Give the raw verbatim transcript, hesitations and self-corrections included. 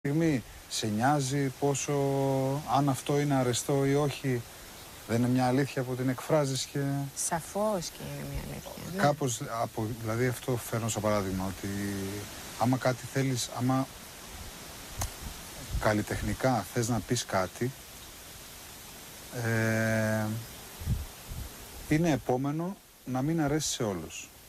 στιγμή σε νοιάζει πόσο, αν αυτό είναι αρεστό ή όχι, δεν είναι μια αλήθεια που την εκφράζεις και... Σαφώς και είναι μια αλήθεια. Κάπως, ναι. από, δηλαδή αυτό φέρνω σαν παράδειγμα, ότι άμα κάτι θέλεις, άμα καλλιτεχνικά θες να πεις κάτι, ε, είναι επόμενο να μην αρέσει σε όλους.